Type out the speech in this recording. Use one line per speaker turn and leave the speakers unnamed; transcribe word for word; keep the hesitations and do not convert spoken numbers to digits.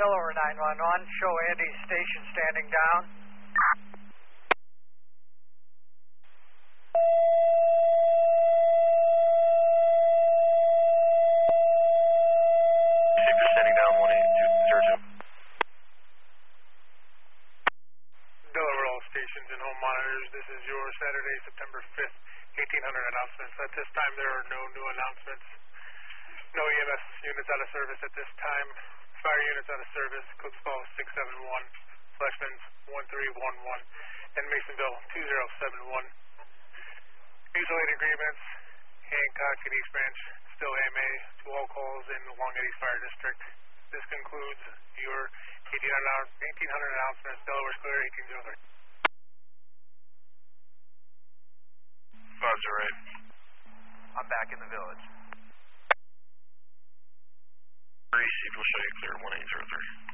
Delaware nine one one, show Andy's station standing down.
Sector standing down, one eight two zero two.
Delaware all stations and home monitors, this is your Saturday, September fifth, eighteen hundred announcements. At this time, there are no new announcements. No E M S units out of service at this time. Fire units out of service, Cooks Falls six seven one, Fleshman's one three one one, and Masonville two zero seven one. Mutual aid agreements, Hancock and East Branch, still A M A to all calls in the Long Eddies Fire District. This concludes your eighteen hundred announcements. Delaware's clear, eighteen oh three.
five zero eight.
I'm back in the village.
Receive will show you clear, one eight zero three.